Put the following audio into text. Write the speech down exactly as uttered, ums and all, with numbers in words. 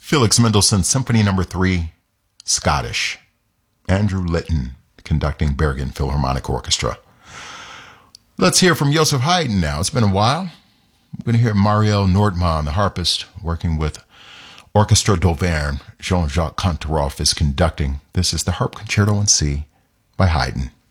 Felix Mendelssohn Symphony Number Three, Scottish. Andrew Litton conducting Bergen Philharmonic Orchestra. Let's hear from Joseph Haydn now. It's been a while. We're going to hear Mariel Nordmann, the harpist, working with Orchestra d'Auvergne. Jean-Jacques Kantorov is conducting. This is the Harp Concerto in C by Haydn.